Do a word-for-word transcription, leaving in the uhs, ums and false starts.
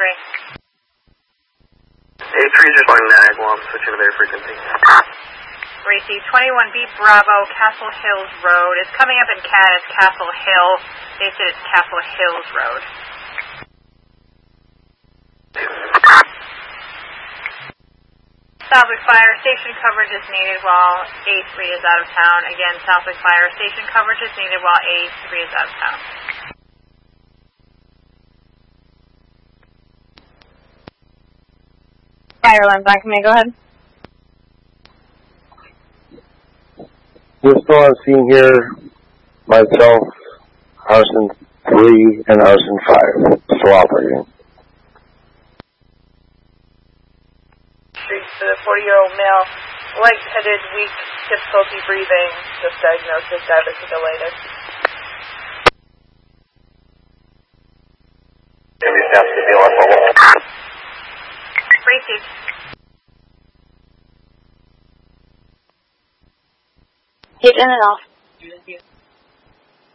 three. A three just on Ag one, switching to their frequency. Racy, twenty-one B Bravo, Castle Hills Road. It's coming up in C A D as Castle Hill. They said it's Castle Hills Road. Southwick Fire Station coverage is needed while A three is out of town. Again, Southwick Fire Station coverage is needed while A three is out of town. Fire line back, may I go ahead? We're still on scene here, myself, Arson three, and Arson five, still operating. Street for the forty-year-old male, lightheaded, weak, difficulty breathing, just diagnosed with diverticulitis. Racy. Hit in and off.